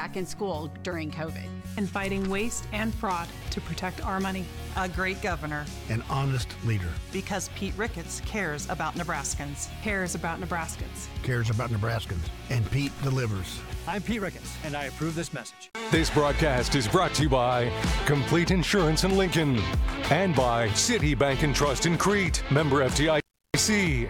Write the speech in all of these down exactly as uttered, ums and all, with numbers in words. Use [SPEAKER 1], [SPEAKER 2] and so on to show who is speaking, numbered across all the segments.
[SPEAKER 1] back in school during COVID.
[SPEAKER 2] And fighting waste and fraud to protect our money.
[SPEAKER 3] A great governor.
[SPEAKER 4] An honest leader.
[SPEAKER 3] Because Pete Ricketts cares about Nebraskans.
[SPEAKER 2] Cares about Nebraskans.
[SPEAKER 4] Cares about Nebraskans. And Pete delivers.
[SPEAKER 5] I'm Pete Ricketts, and I approve this message.
[SPEAKER 6] This broadcast is brought to you by Complete Insurance in Lincoln and by Citibank and Trust in Crete, member F D I C.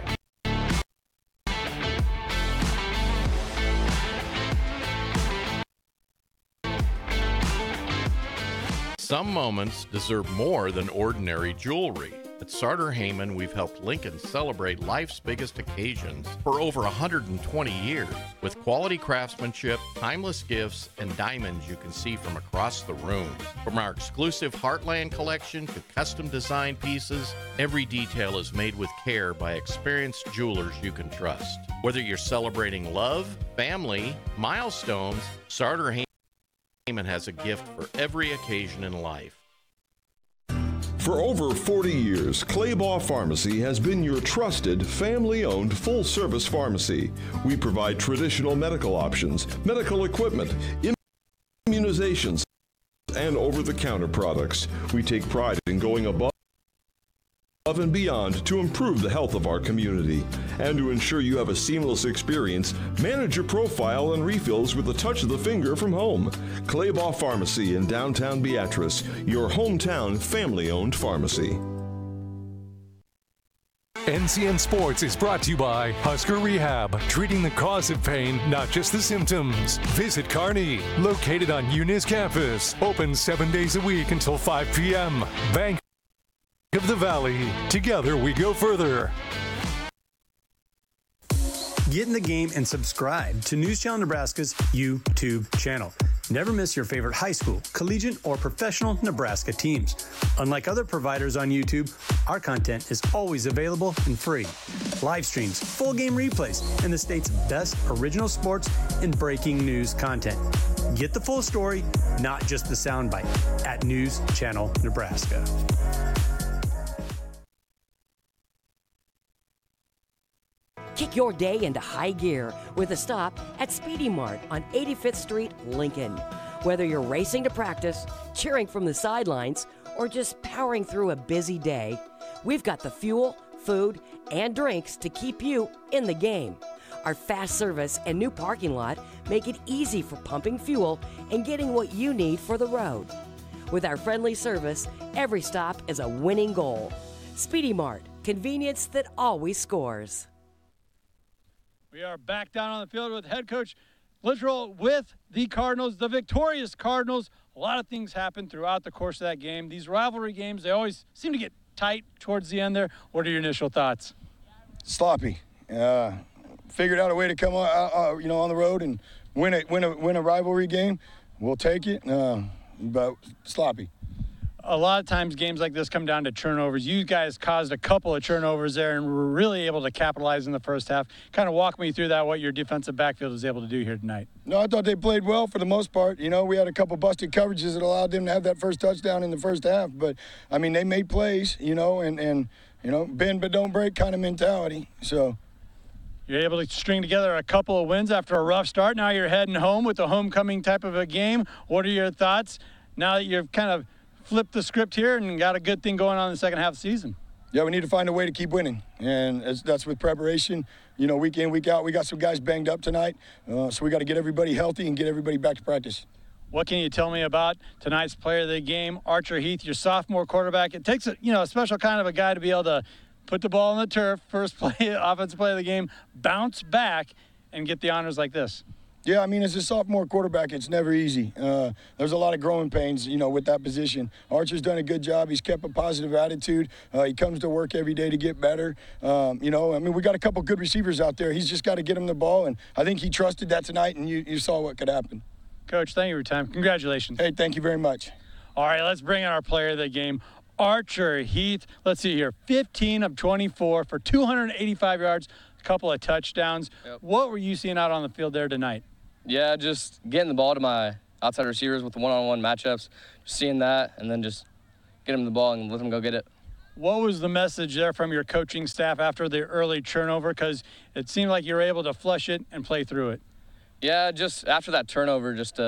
[SPEAKER 7] Some moments deserve more than ordinary jewelry. At Sartor Heyman, we've helped Lincoln celebrate life's biggest occasions for over one hundred twenty years. With quality craftsmanship, timeless gifts, and diamonds you can see from across the room. From our exclusive Heartland collection to custom design pieces, every detail is made with care by experienced jewelers you can trust. Whether you're celebrating love, family, milestones, Sartor Heyman has a gift for every occasion in life.
[SPEAKER 8] For over forty years, Claybaugh Pharmacy has been your trusted, family-owned, full-service pharmacy. We provide traditional medical options, medical equipment, immunizations, and over-the-counter products. We take pride in going above and beyond to improve the health of our community. And to ensure you have a seamless experience, manage your profile and refills with a touch of the finger from home. Claybaugh Pharmacy in downtown Beatrice, your hometown family-owned pharmacy.
[SPEAKER 6] N C N Sports is brought to you by Husker Rehab, treating the cause of pain, not just the symptoms. Visit Kearney, located on Eunice campus, open seven days a week until five p.m. Bank of the Valley. Together we go further.
[SPEAKER 5] Get in the game and subscribe to News Channel Nebraska's YouTube channel. Never miss your favorite high school, collegiate, or professional Nebraska teams. Unlike other providers on YouTube, our content is always available and free. Live streams, full game replays, and the state's best original sports and breaking news content. Get the full story, not just the soundbite, at News Channel Nebraska.
[SPEAKER 9] Kick your day into high gear with a stop at Speedy Mart on eighty-fifth Street, Lincoln. Whether you're racing to practice, cheering from the sidelines, or just powering through a busy day, we've got the fuel, food, and drinks to keep you in the game. Our fast service and new parking lot make it easy for pumping fuel and getting what you need for the road. With our friendly service, every stop is a winning goal. Speedy Mart, convenience that always scores.
[SPEAKER 10] We are back down on the field with head coach Littrell with the Cardinals, the victorious Cardinals. A lot of things happened throughout the course of that game. These rivalry games, they always seem to get tight towards the end there. What are your initial thoughts?
[SPEAKER 11] Sloppy. Uh, figured out a way to come on, uh, uh, you know, on the road and win a win a win a rivalry game. We'll take it, uh, but sloppy.
[SPEAKER 10] A lot of times games like this come down to turnovers. You guys caused a couple of turnovers there and were really able to capitalize in the first half. Kind of walk me through that, what your defensive backfield was able to do here tonight.
[SPEAKER 11] No, I thought they played well for the most part. You know, we had a couple busted coverages that allowed them to have that first touchdown in the first half. But, I mean, they made plays, you know, and, and you know, bend but don't break kind of mentality. So
[SPEAKER 10] you're able to string together a couple of wins after a rough start. Now you're heading home with a homecoming type of a game. What are your thoughts now that you've kind of flipped the script here and got a good thing going on in the second half of the season?
[SPEAKER 11] Yeah, we need to find a way to keep winning, and that's with preparation. You know, week in, week out. We got some guys banged up tonight, uh, so we got to get everybody healthy and get everybody back to practice.
[SPEAKER 10] What can you tell me about tonight's player of the game, Archer Heath, your sophomore quarterback? It takes a, you know, a special kind of a guy to be able to put the ball on the turf, first play, offensive play of the game, bounce back, and get the honors like this.
[SPEAKER 11] Yeah, I mean, as a sophomore quarterback, it's never easy. Uh, there's a lot of growing pains, you know, with that position. Archer's done a good job. He's kept a positive attitude. Uh, he comes to work every day to get better. Um, you know, I mean, we got a couple good receivers out there. He's just got to get him the ball, and I think he trusted that tonight, and you, you saw what could happen.
[SPEAKER 10] Coach, thank you for your time. Congratulations.
[SPEAKER 11] Hey, thank you very much.
[SPEAKER 10] All right, let's bring in our player of the game, Archer Heath. Let's see here, fifteen of twenty-four for two hundred eighty-five yards, a couple of touchdowns. Yep. What were you seeing out on the field there tonight?
[SPEAKER 12] Yeah, just getting the ball to my outside receivers with the one-on-one matchups, just seeing that, and then just get them the ball and let them go get it.
[SPEAKER 10] What was the message there from your coaching staff after the early turnover? Because it seemed like you were able to flush it and play through it.
[SPEAKER 12] Yeah, just after that turnover, just uh,